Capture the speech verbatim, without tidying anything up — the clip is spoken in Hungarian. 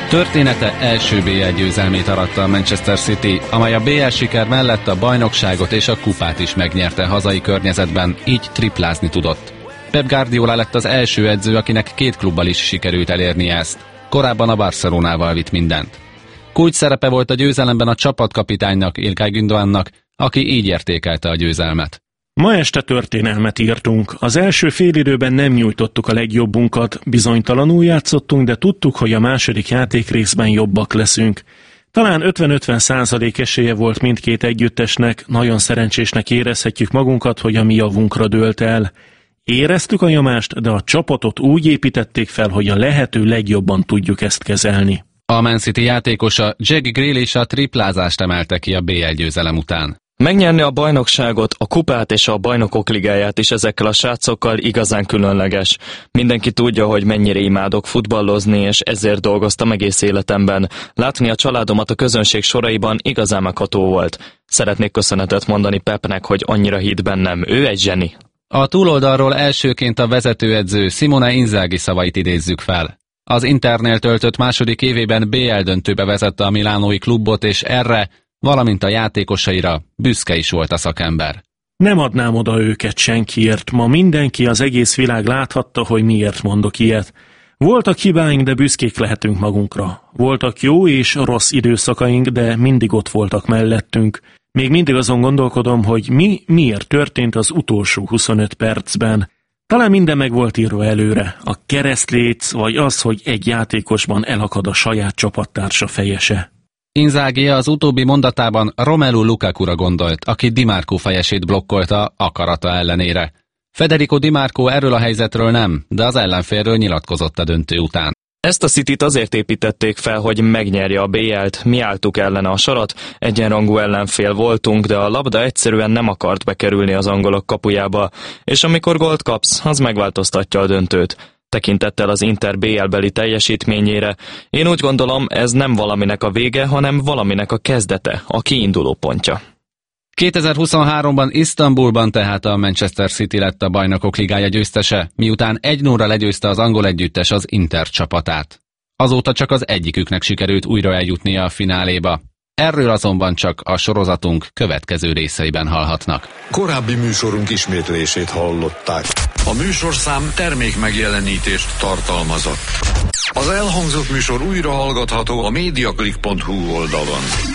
Története első bé el győzelmét aratta a Manchester City, amely a bé el siker mellett a bajnokságot és a kupát is megnyerte hazai környezetben, így triplázni tudott. Pep Guardiola lett az első edző, akinek két klubbal is sikerült elérni ezt. Korábban a Barcelonával vitt mindent. Kulcs szerepe volt a győzelemben a csapatkapitánynak, Ilkay Gündoğannak, aki így értékelte a győzelmet. Ma este történelmet írtunk. Az első félidőben nem nyújtottuk a legjobbunkat, bizonytalanul játszottunk, de tudtuk, hogy a második játékrészben jobbak leszünk. Talán ötven-ötven százalék esélye volt mindkét együttesnek, nagyon szerencsésnek érezhetjük magunkat, hogy a mi javunkra dőlt el. Éreztük a nyomást, de a csapatot úgy építették fel, hogy a lehető legjobban tudjuk ezt kezelni. A Man City játékosa Jack Grealish a triplázást emelte ki a bé el győzelem után. Megnyerni a bajnokságot, a kupát és a bajnokok ligáját is ezekkel a srácokkal igazán különleges. Mindenki tudja, hogy mennyire imádok futballozni, és ezért dolgoztam egész életemben. Látni a családomat a közönség soraiban igazán megható volt. Szeretnék köszönetet mondani Pepnek, hogy annyira hitt bennem. Ő egy zseni. A túloldalról elsőként a vezetőedző Simone Inzaghi szavait idézzük fel. Az Internél töltött második évében bé el döntőbe vezette a milánói klubot, és erre, valamint a játékosaira büszke is volt a szakember. Nem adnám oda őket senkiért, ma mindenki, az egész világ láthatta, hogy miért mondok ilyet. Voltak hibáink, de büszkék lehetünk magunkra. Voltak jó és rossz időszakaink, de mindig ott voltak mellettünk. Még mindig azon gondolkodom, hogy mi miért történt az utolsó huszonöt percben. Talán minden meg volt írva előre, a keresztléc, vagy az, hogy egy játékosban elakad a saját csapattársa fejese. Inzaghi az utóbbi mondatában Romelu Lukakura gondolt, aki Di Marco fejesét blokkolta akarata ellenére. Federico Di Marco erről a helyzetről nem, de az ellenfélről nyilatkozott a döntő után. Ezt a Cityt azért építették fel, hogy megnyerje a bé el-t, mi álltuk ellene a sarat, egyenrangú ellenfél voltunk, de a labda egyszerűen nem akart bekerülni az angolok kapujába, és amikor gólt kapsz, az megváltoztatja a döntőt. Tekintettel az Inter bé el-beli teljesítményére, én úgy gondolom, ez nem valaminek a vége, hanem valaminek a kezdete, a kiinduló pontja. kétezer-huszonháromban Isztambulban tehát a Manchester City lett a Bajnokok Ligája győztese, miután egy nullra legyőzte az angol együttes az Inter csapatát. Azóta csak az egyiküknek sikerült újra eljutnia a fináléba. Erről azonban csak a sorozatunk következő részeiben hallhatnak. Korábbi műsorunk ismétlését hallották. A műsorszám termék megjelenítést tartalmazott. Az elhangzott műsor újra hallgatható a mediaclick pont hu oldalon.